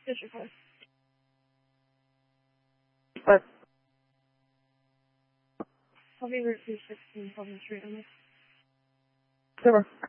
District 4. What? Copy Route 216, Pleasant Street, over. Over.